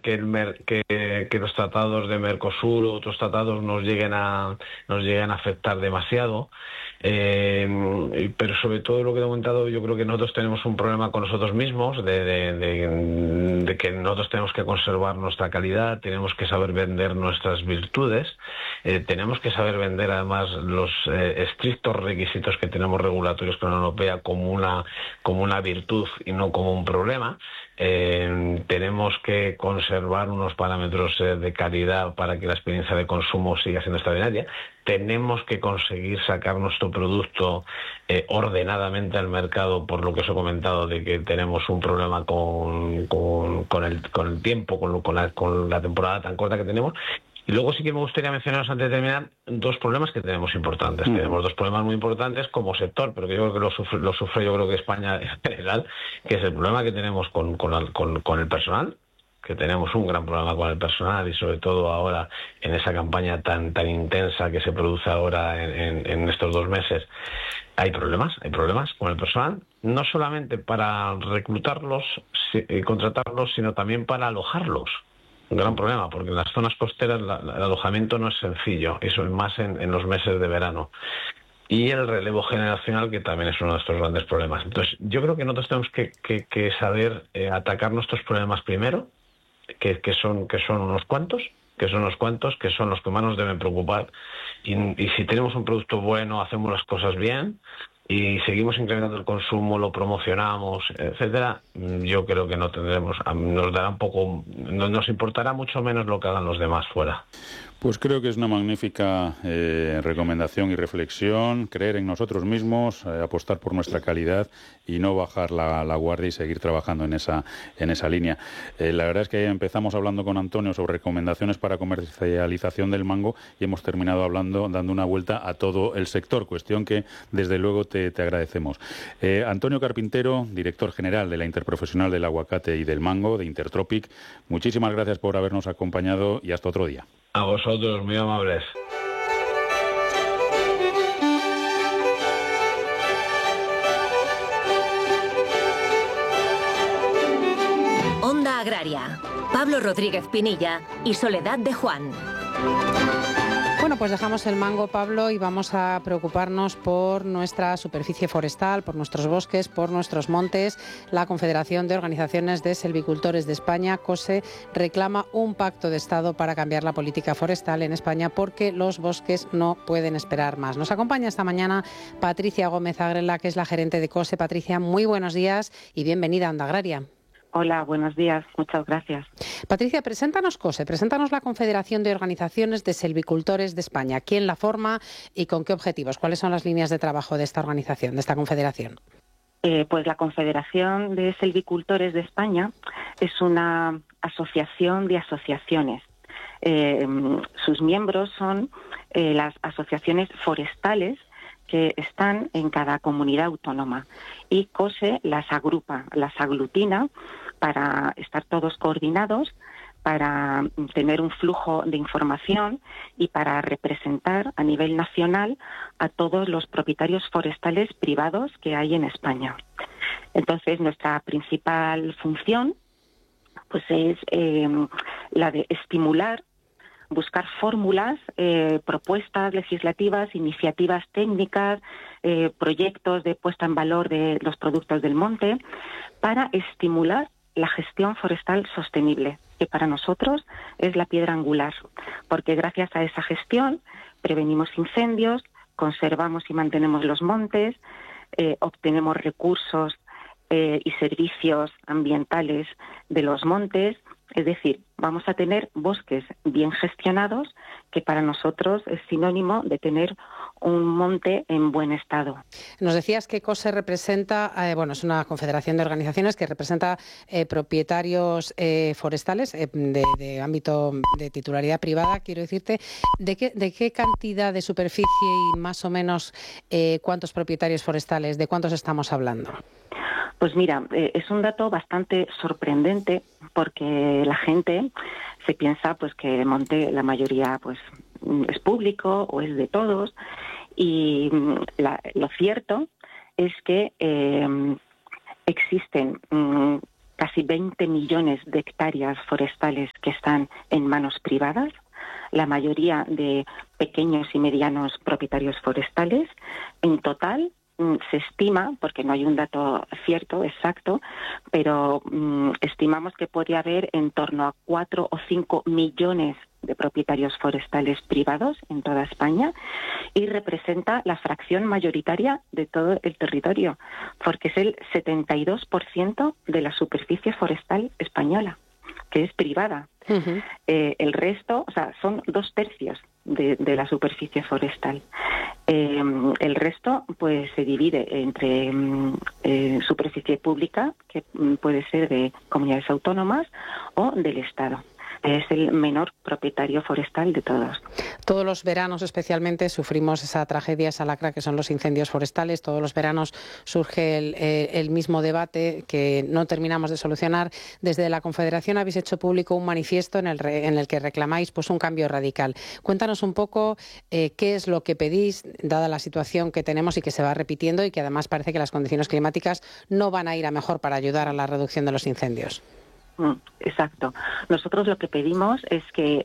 que los tratados de Mercosur o otros tratados nos lleguen a afectar demasiado. Pero sobre todo lo que he comentado, yo creo que nosotros tenemos un problema con nosotros mismos, de que nosotros tenemos que conservar nuestra calidad, tenemos que saber vender nuestras virtudes, tenemos que saber vender además los estrictos requisitos que tenemos regulatorios con la Unión Europea como una virtud y no como un problema. Tenemos que conservar unos parámetros de calidad para que la experiencia de consumo siga siendo extraordinaria. Tenemos que conseguir sacar nuestro producto ordenadamente al mercado, por lo que os he comentado, de que tenemos un problema con el tiempo, con la temporada tan corta que tenemos. Y luego sí que me gustaría mencionaros, antes de terminar, dos problemas que tenemos importantes. Tenemos dos problemas muy importantes como sector, pero que yo creo que lo sufre yo creo que España en general, que es el problema que tenemos con el personal, que tenemos un gran problema con el personal, y sobre todo ahora en esa campaña tan intensa que se produce ahora en estos 2 meses. Hay problemas con el personal, no solamente para reclutarlos y contratarlos, sino también para alojarlos. Un gran problema, porque en las zonas costeras el alojamiento no es sencillo, eso es más en los meses de verano. Y el relevo generacional, que también es uno de estos grandes problemas. Entonces, yo creo que nosotros tenemos que saber atacar nuestros problemas primero, que son unos cuantos, que son los que más nos deben preocupar. Y si tenemos un producto bueno, hacemos las cosas bien, y seguimos incrementando el consumo, lo promocionamos, etcétera, yo creo que nos importará mucho menos lo que hagan los demás fuera. Pues creo que es una magnífica recomendación y reflexión, creer en nosotros mismos, apostar por nuestra calidad y no bajar la guardia y seguir trabajando en esa línea. La verdad es que empezamos hablando con Antonio sobre recomendaciones para comercialización del mango y hemos terminado dando una vuelta a todo el sector, cuestión que desde luego te agradecemos. Antonio Carpintero, director general de la Interprofesional del Aguacate y del Mango, de Intertropic, muchísimas gracias por habernos acompañado y hasta otro día. A vosotros, muy amables. Onda Agraria. Pablo Rodríguez Pinilla y Soledad de Juan. Bueno, pues dejamos el mango, Pablo, y vamos a preocuparnos por nuestra superficie forestal, por nuestros bosques, por nuestros montes. La Confederación de Organizaciones de Selvicultores de España, COSE, reclama un pacto de Estado para cambiar la política forestal en España porque los bosques no pueden esperar más. Nos acompaña esta mañana Patricia Gómez Agrela, que es la gerente de COSE. Patricia, muy buenos días y bienvenida a Onda Agraria. Hola, buenos días. Muchas gracias. Patricia, preséntanos COSE, preséntanos la Confederación de Organizaciones de Selvicultores de España. ¿Quién la forma y con qué objetivos? ¿Cuáles son las líneas de trabajo de esta organización, de esta confederación? Pues la Confederación de Selvicultores de España es una asociación de asociaciones. Sus miembros son las asociaciones forestales que están en cada comunidad autónoma, y COSE las agrupa, las aglutina para estar todos coordinados, para tener un flujo de información y para representar a nivel nacional a todos los propietarios forestales privados que hay en España. Entonces, nuestra principal función pues es la de estimular, buscar fórmulas, propuestas legislativas, iniciativas técnicas, proyectos de puesta en valor de los productos del monte, para estimular la gestión forestal sostenible, que para nosotros es la piedra angular, porque gracias a esa gestión prevenimos incendios, conservamos y mantenemos los montes, obtenemos recursos y servicios ambientales de los montes. Es decir, vamos a tener bosques bien gestionados, que para nosotros es sinónimo de tener un monte en buen estado. Nos decías que COSE representa, es una confederación de organizaciones que representa propietarios forestales de ámbito de titularidad privada. Quiero decirte, ¿de qué cantidad de superficie y más o menos cuántos propietarios forestales, de cuántos estamos hablando? Pues mira, es un dato bastante sorprendente, porque la gente se piensa pues que el monte, la mayoría pues es público o es de todos, y lo cierto es que existen casi 20 millones de hectáreas forestales que están en manos privadas, la mayoría de pequeños y medianos propietarios forestales. En total, se estima, porque no hay un dato cierto, exacto, pero estimamos que podría haber en torno a 4 o 5 millones de propietarios forestales privados en toda España, y representa la fracción mayoritaria de todo el territorio, porque es el 72% de la superficie forestal española, que es privada. Uh-huh. El resto, o sea, son 2/3 de la superficie forestal. El resto, pues, se divide entre superficie pública, que puede ser de comunidades autónomas o del Estado. Es el menor propietario forestal de todos. Todos los veranos especialmente sufrimos esa tragedia, esa lacra que son los incendios forestales. Todos los veranos surge el mismo debate que no terminamos de solucionar. Desde la Confederación habéis hecho público un manifiesto en el que reclamáis pues un cambio radical. Cuéntanos un poco qué es lo que pedís, dada la situación que tenemos y que se va repitiendo, y que además parece que las condiciones climáticas no van a ir a mejor para ayudar a la reducción de los incendios. Exacto. Nosotros lo que pedimos es que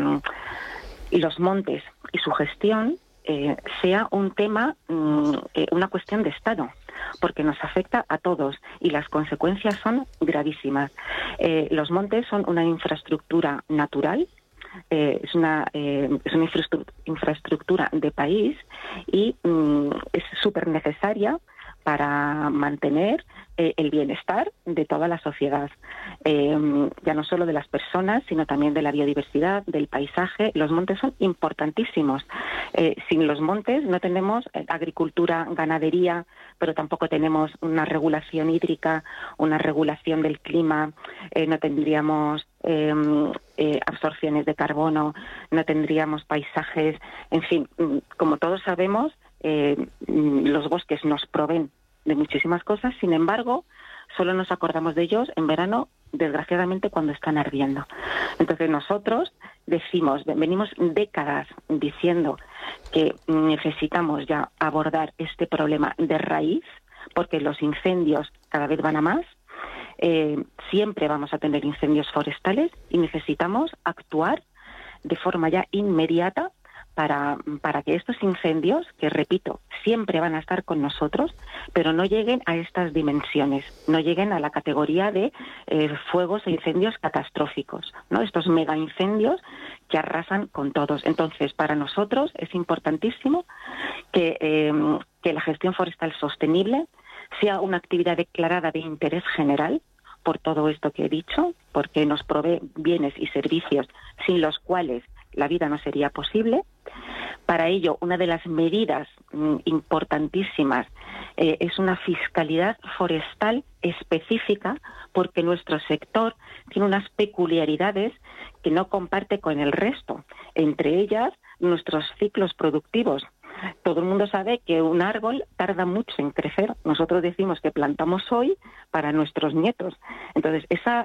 los montes y su gestión sea un tema, una cuestión de Estado, porque nos afecta a todos y las consecuencias son gravísimas. Los montes son una infraestructura natural, es una infraestructura de país, y es súper necesaria para mantener el bienestar de toda la sociedad, ya no solo de las personas, sino también de la biodiversidad, del paisaje. Los montes son importantísimos. Sin los montes no tenemos agricultura, ganadería, pero tampoco tenemos una regulación hídrica, una regulación del clima, no tendríamos absorciones de carbono, no tendríamos paisajes, en fin, como todos sabemos, los bosques nos proveen de muchísimas cosas. Sin embargo, solo nos acordamos de ellos en verano, desgraciadamente, cuando están ardiendo. Entonces nosotros venimos décadas diciendo que necesitamos ya abordar este problema de raíz, porque los incendios cada vez van a más. Siempre vamos a tener incendios forestales y necesitamos actuar de forma ya inmediata para que estos incendios, que repito, siempre van a estar con nosotros, pero no lleguen a estas dimensiones, no lleguen a la categoría de fuegos e incendios catastróficos, ¿no? Estos mega incendios que arrasan con todos. Entonces, para nosotros es importantísimo que la gestión forestal sostenible sea una actividad declarada de interés general, por todo esto que he dicho, porque nos provee bienes y servicios sin los cuales la vida no sería posible. Para ello, una de las medidas importantísimas es una fiscalidad forestal específica, porque nuestro sector tiene unas peculiaridades que no comparte con el resto, entre ellas nuestros ciclos productivos. Todo el mundo sabe que un árbol tarda mucho en crecer. Nosotros decimos que plantamos hoy para nuestros nietos. Entonces,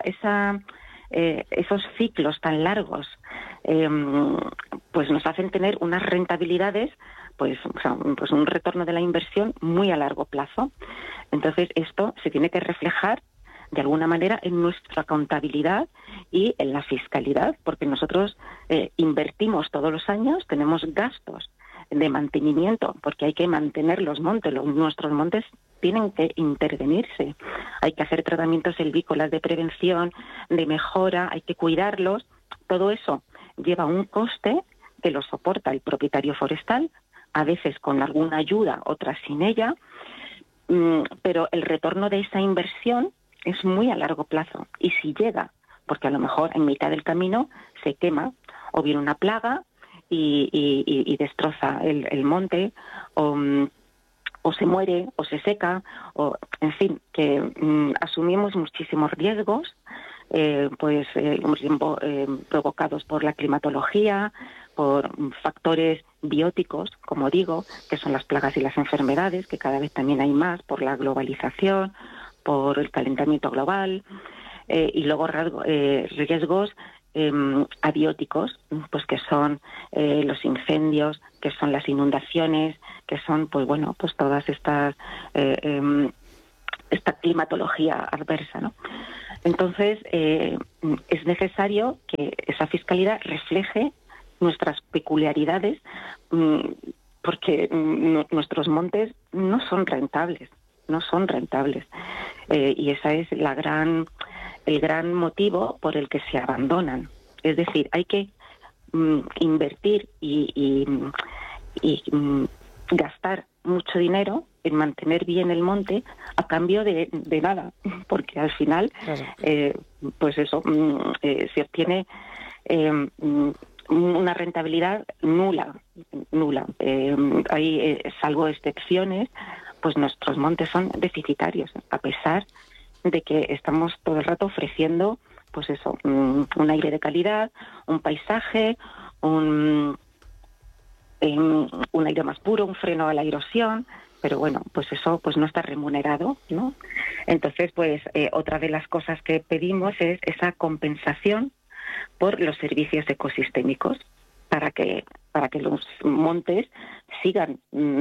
esos ciclos tan largos pues nos hacen tener unas rentabilidades, pues un retorno de la inversión muy a largo plazo. Entonces, esto se tiene que reflejar de alguna manera en nuestra contabilidad y en la fiscalidad, porque nosotros invertimos todos los años, tenemos gastos de mantenimiento, porque hay que mantener los montes. Nuestros montes tienen que intervenirse, hay que hacer tratamientos silvícolas de prevención, de mejora, hay que cuidarlos. Todo eso lleva un coste que lo soporta el propietario forestal, a veces con alguna ayuda, otras sin ella, pero el retorno de esa inversión es muy a largo plazo. Y si llega, porque a lo mejor en mitad del camino se quema, o viene una plaga y destroza el monte, o se muere, o se seca, o en fin, que asumimos muchísimos riesgos, provocados por la climatología, por factores bióticos, como digo, que son las plagas y las enfermedades, que cada vez también hay más por la globalización, por el calentamiento global, y luego riesgos abióticos, pues que son los incendios, que son las inundaciones, que son pues todas estas esta climatología adversa, ¿no? Entonces, es necesario que esa fiscalidad refleje nuestras peculiaridades, porque nuestros montes no son rentables. Y ese es el gran motivo por el que se abandonan. Es decir, hay que invertir y gastar mucho dinero en mantener bien el monte a cambio de nada, porque al final, pues eso, se obtiene una rentabilidad nula. Salvo excepciones, pues nuestros montes son deficitarios, a pesar de que estamos todo el rato ofreciendo, pues eso, un aire de calidad, un paisaje, un aire más puro, un freno a la erosión, pero bueno, pues eso pues no está remunerado, ¿no? Entonces, pues otra de las cosas que pedimos es esa compensación por los servicios ecosistémicos, para que los montes sigan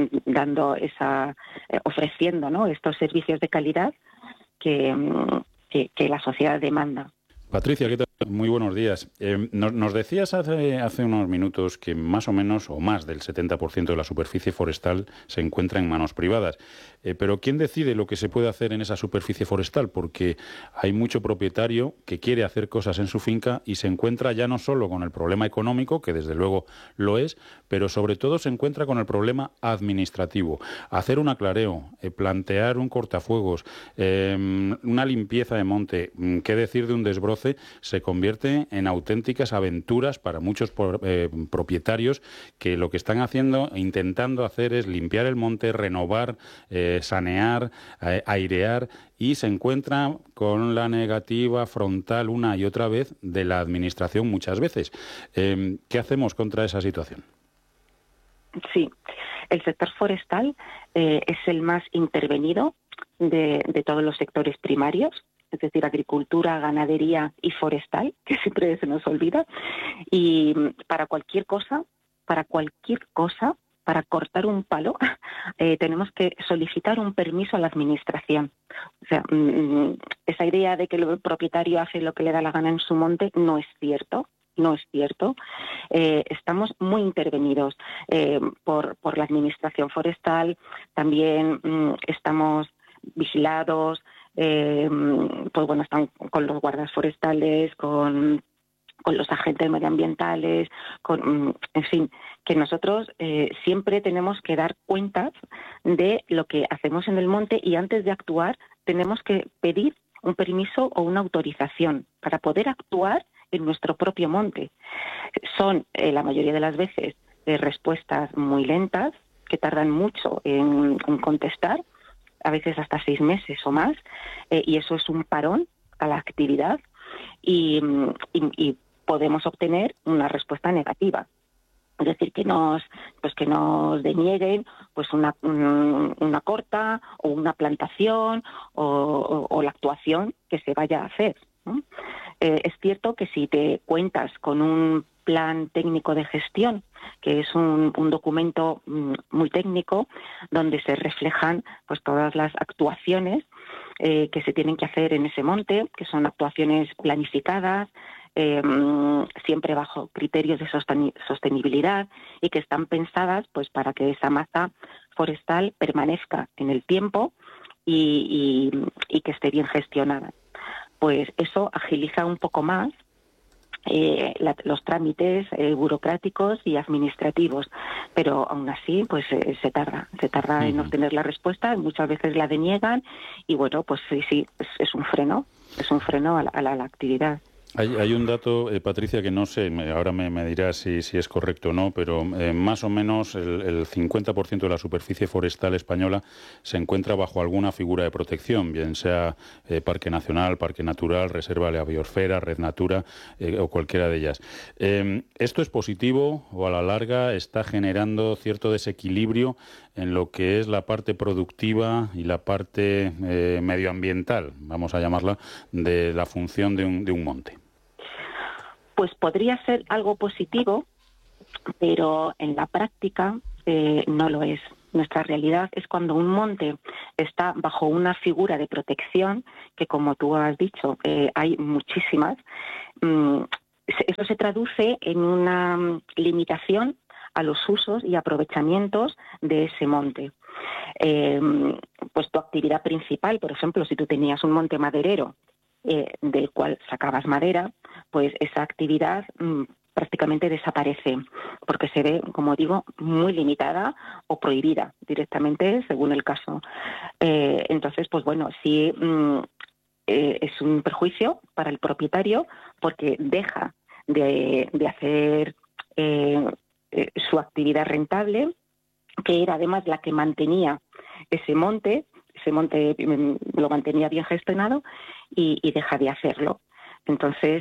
ofreciendo, ¿no?, estos servicios de calidad que la sociedad demanda. Patricia, ¿qué tal? Muy buenos días. Nos decías hace unos minutos que más o menos, o más del 70% de la superficie forestal se encuentra en manos privadas. Pero ¿quién decide lo que se puede hacer en esa superficie forestal? Porque hay mucho propietario que quiere hacer cosas en su finca y se encuentra ya no solo con el problema económico, que desde luego lo es, pero sobre todo se encuentra con el problema administrativo. Hacer un aclareo, plantear un cortafuegos, una limpieza de monte, qué decir de un desbroce, se convierte en auténticas aventuras para muchos propietarios que lo que están haciendo, intentando hacer es limpiar el monte, renovar, sanear, airear, y se encuentra con la negativa frontal una y otra vez de la administración muchas veces. ¿Qué hacemos contra esa situación? Sí, el sector forestal es el más intervenido de todos los sectores primarios, es decir, agricultura, ganadería y forestal, que siempre se nos olvida, y para cualquier cosa, para cortar un palo, tenemos que solicitar un permiso a la administración. O sea, esa idea de que el propietario hace lo que le da la gana en su monte no es cierto. Estamos muy intervenidos por la administración forestal, también estamos vigilados, pues bueno, están con los guardas forestales, con los agentes medioambientales, en fin, que nosotros siempre tenemos que dar cuentas de lo que hacemos en el monte, y antes de actuar tenemos que pedir un permiso o una autorización para poder actuar en nuestro propio monte. Son la mayoría de las veces respuestas muy lentas, que tardan mucho en contestar, a veces hasta 6 meses o más, y eso es un parón a la actividad, y podemos obtener una respuesta negativa. Es decir, que nos denieguen pues una corta o una plantación o la actuación que se vaya a hacer, ¿no? Es cierto que si te cuentas con un plan técnico de gestión, que es un documento muy técnico, donde se reflejan pues todas las actuaciones que se tienen que hacer en ese monte, que son actuaciones planificadas, siempre bajo criterios de sostenibilidad, y que están pensadas pues para que esa masa forestal permanezca en el tiempo y que esté bien gestionada. Pues eso agiliza un poco más los trámites burocráticos y administrativos, pero aún así pues se tarda en obtener la respuesta, muchas veces la deniegan, y bueno, pues sí, es un freno a la actividad. Hay un dato, Patricia, que no sé, ahora me dirás si es correcto o no, pero más o menos el 50% de la superficie forestal española se encuentra bajo alguna figura de protección, bien sea Parque Nacional, Parque Natural, Reserva de la Biosfera, Red Natura o cualquiera de ellas. ¿Esto es positivo o a la larga está generando cierto desequilibrio en lo que es la parte productiva y la parte medioambiental, vamos a llamarla, de la función de un monte? Pues podría ser algo positivo, pero en la práctica no lo es. Nuestra realidad es cuando un monte está bajo una figura de protección, que como tú has dicho, hay muchísimas. Eso se traduce en una limitación a los usos y aprovechamientos de ese monte. Pues tu actividad principal, por ejemplo, si tú tenías un monte maderero del cual sacabas madera, pues esa actividad prácticamente desaparece, porque se ve, como digo, muy limitada o prohibida directamente según el caso. Entonces, pues bueno, sí es un perjuicio para el propietario porque deja de hacer su actividad rentable, que era además la que mantenía ese monte lo mantenía bien gestionado y deja de hacerlo. Entonces,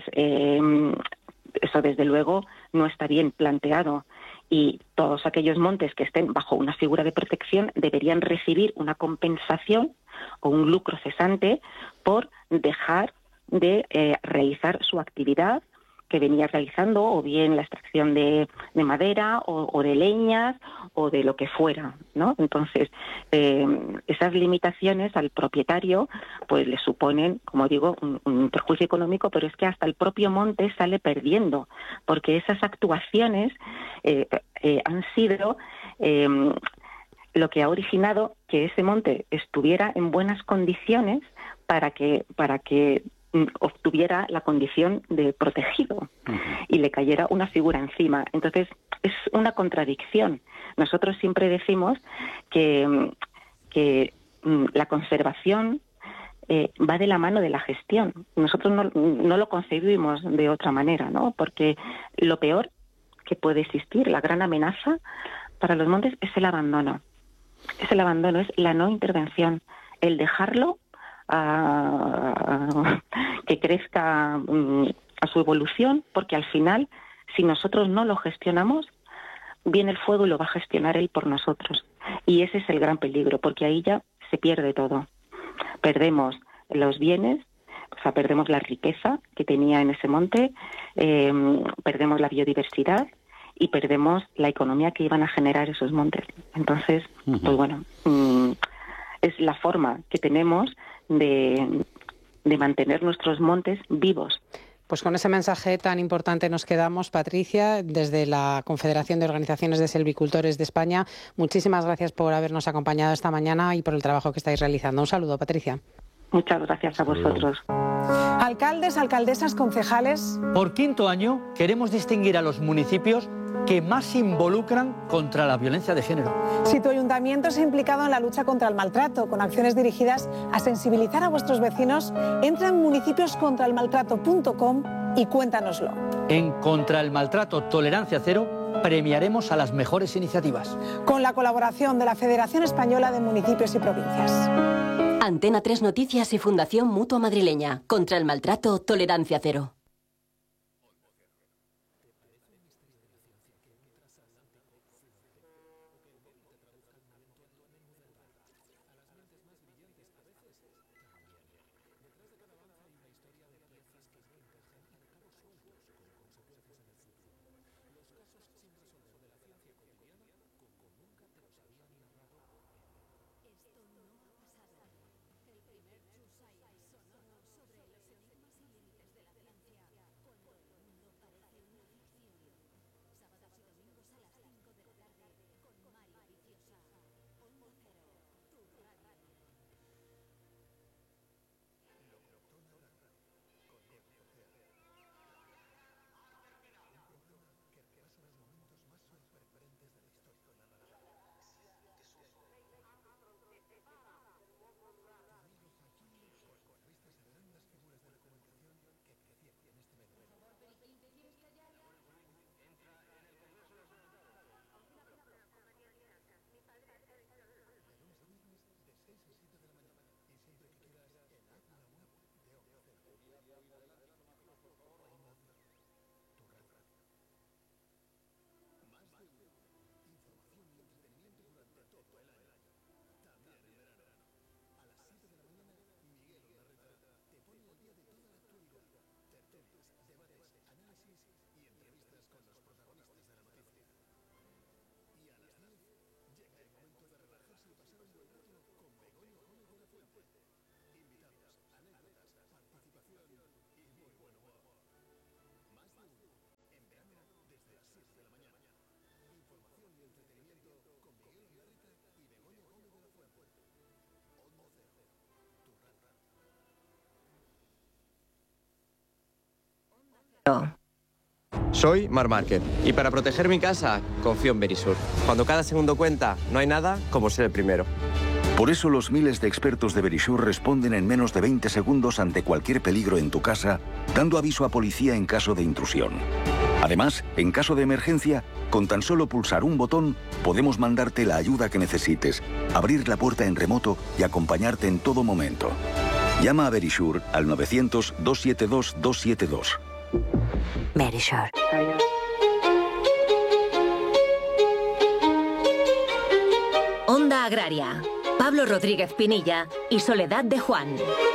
eso desde luego no está bien planteado y todos aquellos montes que estén bajo una figura de protección deberían recibir una compensación o un lucro cesante por dejar de realizar su actividad que venía realizando, o bien la extracción de madera o de leñas o de lo que fuera, ¿no? Entonces, esas limitaciones al propietario pues le suponen, como digo, un perjuicio económico, pero es que hasta el propio monte sale perdiendo, porque esas actuaciones han sido lo que ha originado que ese monte estuviera en buenas condiciones para que obtuviera la condición de protegido y le cayera una figura encima. Entonces, es una contradicción. Nosotros siempre decimos que la conservación va de la mano de la gestión. Nosotros no lo concebimos de otra manera, ¿no? Porque lo peor que puede existir, la gran amenaza para los montes es el abandono. Es el abandono, es la no intervención, el dejarlo que crezca a su evolución, porque al final, si nosotros no lo gestionamos, viene el fuego y lo va a gestionar él por nosotros. Y ese es el gran peligro, porque ahí ya se pierde todo. Perdemos los bienes, o sea, perdemos la riqueza que tenía en ese monte, perdemos la biodiversidad y perdemos la economía que iban a generar esos montes. Entonces, pues bueno, es la forma que tenemos de mantener nuestros montes vivos. Pues con ese mensaje tan importante nos quedamos, Patricia, desde la Confederación de Organizaciones de Selvicultores de España. Muchísimas gracias por habernos acompañado esta mañana y por el trabajo que estáis realizando. Un saludo, Patricia. Muchas gracias a vosotros. Alcaldes, alcaldesas, concejales. Por quinto año queremos distinguir a los municipios que más se involucran contra la violencia de género. Si tu ayuntamiento se ha implicado en la lucha contra el maltrato, con acciones dirigidas a sensibilizar a vuestros vecinos, entra en municipioscontraelmaltrato.com y cuéntanoslo. En Contra el Maltrato Tolerancia Cero premiaremos a las mejores iniciativas. Con la colaboración de la Federación Española de Municipios y Provincias. Antena 3 Noticias y Fundación Mutua Madrileña. Contra el Maltrato Tolerancia Cero. Soy Mar Márquez y para proteger mi casa confío en Verisur. Cuando cada segundo cuenta, no hay nada como ser el primero. Por eso los miles de expertos de Verisur responden en menos de 20 segundos ante cualquier peligro en tu casa, dando aviso a policía en caso de intrusión. Además, en caso de emergencia, con tan solo pulsar un botón, podemos mandarte la ayuda que necesites, abrir la puerta en remoto y acompañarte en todo momento. Llama a Verisur al 900-272-272. Verisur. Onda Agraria. Pablo Rodríguez Pinilla y Soledad de Juan.